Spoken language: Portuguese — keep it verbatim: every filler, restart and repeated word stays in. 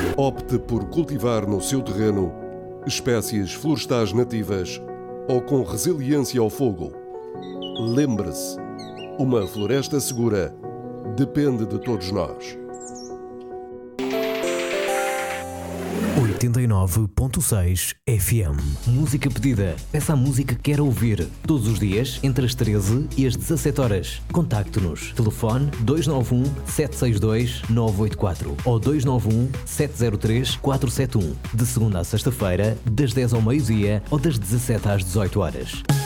Opte por cultivar no seu terreno espécies florestais nativas ou com resiliência ao fogo. Lembre-se, uma floresta segura depende de todos nós. oitenta e nove ponto seis F M. Música pedida. Peça a música que quer ouvir. Todos os dias, entre as treze e as dezassete horas. Contacte-nos. Telefone dois nove um, sete seis dois, nove oito quatro ou dois nove um, sete zero três, quatro sete um. De segunda a sexta-feira, das dez ao meio-dia ou das dezassete às dezoito horas.